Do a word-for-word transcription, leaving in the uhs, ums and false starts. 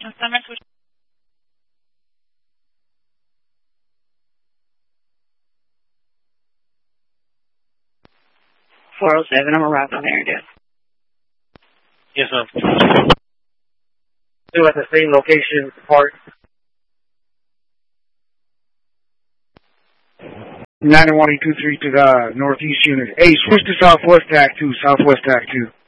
Summers, which four oh seven, I'm arriving there, dude. Yes, ma'am. Still at the same location, park. nine one eight two three to the northeast unit. Hey, switch to southwest tack two, southwest tack two.